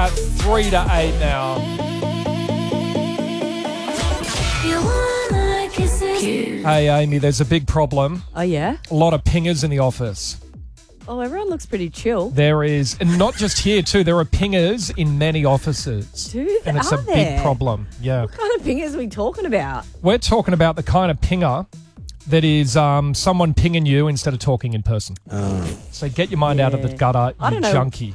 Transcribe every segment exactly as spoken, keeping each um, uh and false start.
at three to eight now. Hey, Amy, there's a big problem. Oh, yeah? A lot of pingers in the office. Oh, everyone looks pretty chill. There is, and not just here too, there are pingers in many offices. Dude, and it's are a there? big problem. Yeah. What kind of pingers are we talking about? We're talking about the kind of pinger that is um, someone pinging you instead of talking in person. Oh. So get your mind out of the Yeah. gutter, I you don't know. junkie.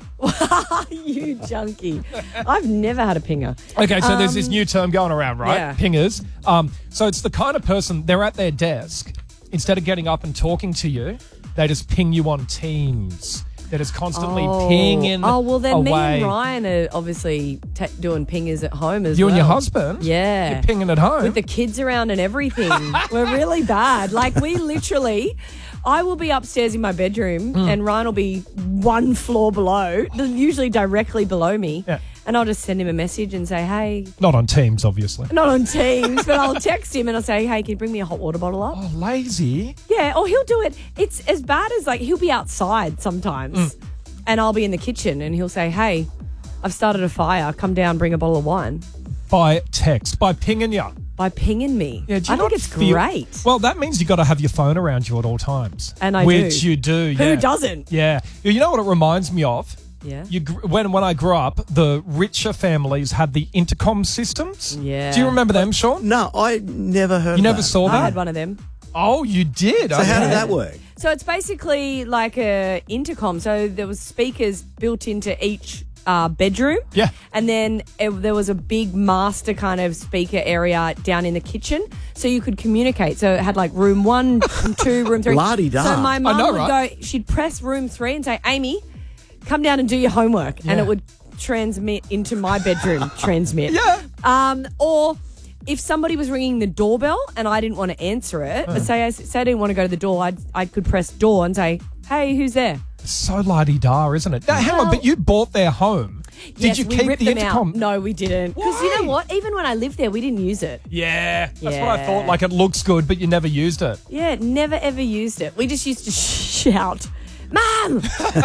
You junkie. I've never had a pinger. Okay, so there's Um, this new term going around, right? yeah. Pingers. Um, so it's the kind of person, they're at their desk. Instead of getting up and talking to you, they just ping you on Teams. They're just constantly Oh. pinging Oh, well, then me away. and Ryan are obviously ta doing pingers at home as You well. and your husband? Yeah. You're pinging at home? With the kids around and everything. We're really bad. Like, we literally, I will be upstairs in my bedroom Hmm. and Ryan will be one floor below, usually directly below me. Yeah. And I'll just send him a message and say, hey, Not on Teams, obviously. not on Teams, but I'll text him and I'll say, hey, can you bring me a hot water bottle up? Oh, lazy. Yeah, or he'll do it. It's as bad as, like, he'll be outside sometimes Mm. and I'll be in the kitchen and he'll say, hey, I've started a fire. Come down, bring a bottle of wine. By text, by pinging you. By pinging me. Yeah, do you I not think it's feel- great. Well, that means you got to have your phone around you at all times. And I Which do. you do, Who yeah. doesn't? Yeah. You know what it reminds me of? Yeah. You gr- when when I grew up, the richer families had the intercom systems. Yeah. Do you remember them, Sean? No, I never heard You of never that. saw I that? had one of them. Oh, you did. So how Okay. did that work? So it's basically like a intercom. So there was speakers built into each uh, bedroom. Yeah. And then it, there was a big master kind of speaker area down in the kitchen, so you could communicate. So it had like room one, room two, room three. La-di-da. So my mum know, would right? go. She'd press room three and say, "Amy, come down and do your homework," and Yeah. it would transmit into my bedroom. transmit. Yeah. Um, or if somebody was ringing the doorbell and I didn't want to answer it, but say I say I didn't want to go to the door, I'd, I could press door and say, "Hey, who's there?" So la-di-da, isn't it? Now, hang on, Well- but you bought their home. Did Yes, you we keep ripped the them intercom? out. No, we didn't. Because you Why? know what? Even when I lived there, we didn't use it. Yeah, that's what I Yeah. thought. Like, it looks good, but you never used it. Yeah, never ever used it. We just used to shout, "Mum!"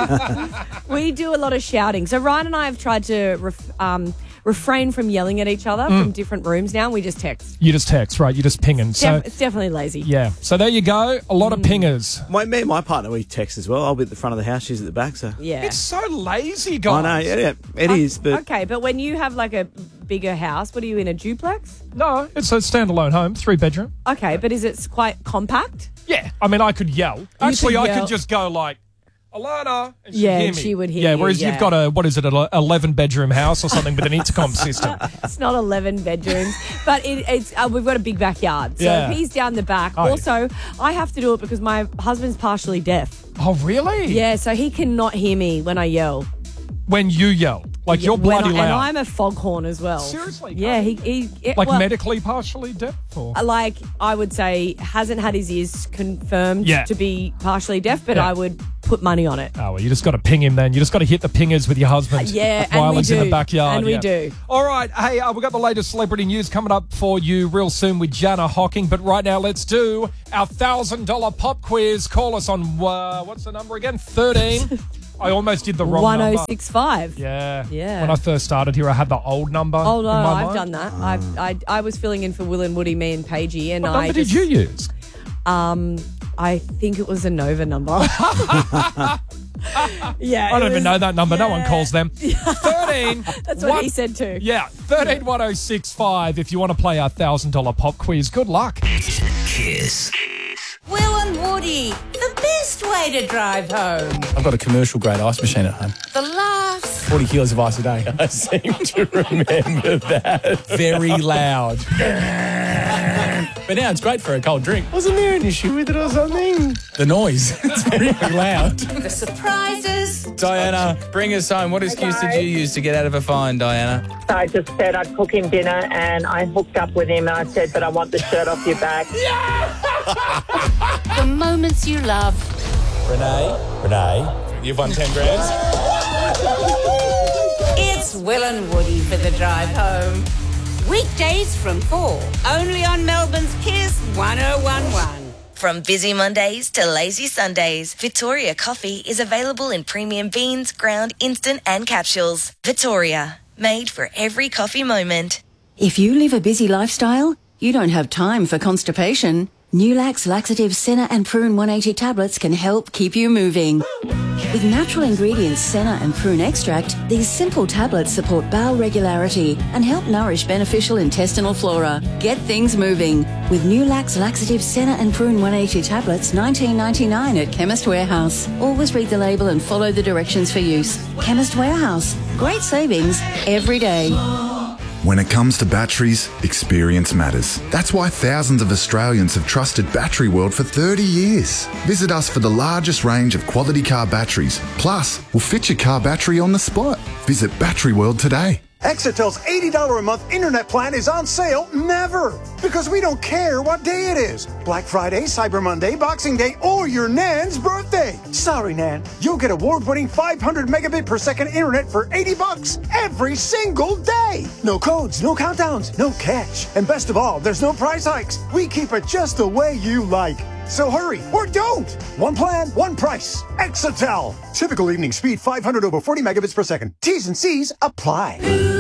We do a lot of shouting. So Ryan and I have tried to ref, um, refrain from yelling at each other Mm. from different rooms now. We just text. You just text, right? You just pinging. So, Def- it's definitely lazy. yeah. So there you go. A lot Mm. of pingers. My, me and my partner, we text as well. I'll be at the front of the house, she's at the back, so... Yeah. It's so lazy, I guys. know, yeah, yeah, it is, but... Okay, but when you have like a bigger house, what are you in, a duplex? No, it's a standalone home, three bedroom. Okay, but is it quite compact? Yeah. I mean, I could yell. Actually, could I yell. could just go like, Alana, and she'd Yeah, hear and me. she would hear Yeah, you, whereas yeah. you've got a, what is it, an eleven bedroom house or something with an intercom system. It's not eleven bedrooms, but it, it's uh, we've got a big backyard. So Yeah. if he's down the back, Oh, yeah. also I have to do it because my husband's partially deaf. Oh, really? Yeah, so he cannot hear me when I yell. When you yell. Like, you're When bloody I, loud. And I'm a foghorn as well. Seriously? Yeah, he, he it- like well, medically partially deaf? Or? like I would say hasn't had his ears confirmed Yeah. to be partially deaf, but Yeah. I would put money on it. Oh, well, you just got to ping him then. You just got to hit the pingers with your husband. Yeah, and while we he's in do. the backyard. And we yeah. do. All right. Hey, uh, we've got the latest celebrity news coming up for you real soon with Jana Hocking. But right now, let's do our one thousand dollars pop quiz. Call us on, uh, what's the number again? thirteen. I almost did the wrong One number. oh six five. Yeah. Yeah. When I first started here, I had the old number. Oh no, in my I've mind. done that. I've, I I was filling in for Will and Woody, me and Paigey, and What I number just, did you use? Um, I think it was a Nova number. yeah, I don't even know that number. No one calls them. thirteen. That's what he said too. Yeah, thirteen one oh six five if you want to play our one thousand dollars pop quiz. Good luck. Kiss. Will and Woody, the best way to drive home. I've got a commercial grade ice machine at home. The laughs. forty kilos of ice a day. I seem to remember that. Very loud. But now it's great for a cold drink. Wasn't there an issue with it or something? The noise. It's very loud. The surprises. Diana, bring us home. What excuse did you use to get out of a fine, Diana? So I just said I'd cook him dinner and I hooked up with him and I said, but I want the shirt off your back. The moments you love. Renee? Renee? You've won ten grand. It's Will and Woody for the drive home. Weekdays from four, only on Melbourne's Kiss one oh one one. From busy Mondays to lazy Sundays, Victoria Coffee is available in premium beans, ground, instant and capsules. Victoria, made for every coffee moment. If you live a busy lifestyle, you don't have time for constipation. Nulax Laxative Senna and Prune one eighty tablets can help keep you moving. With natural ingredients Senna and Prune extract, these simple tablets support bowel regularity and help nourish beneficial intestinal flora. Get things moving with Nulax Laxative Senna and Prune one eighty tablets, nineteen ninety-nine at Chemist Warehouse. Always read the label and follow the directions for use. Chemist Warehouse. Great savings every day. When it comes to batteries, experience matters. That's why thousands of Australians have trusted Battery World for thirty years. Visit us for the largest range of quality car batteries. Plus, we'll fit your car battery on the spot. Visit Battery World today. Exitel's eighty dollars a month internet plan is on sale never, because we don't care what day it is. Black Friday, Cyber Monday, Boxing Day, or your Nan's birthday. Sorry, Nan. You'll get award-winning five hundred megabit per second internet for eighty bucks every single day. No codes, no countdowns, no catch. And best of all, there's no price hikes. We keep it just the way you like. So hurry, or don't. One plan, one price. Exitel. Typical evening speed five hundred over forty megabits per second. T's and C's apply.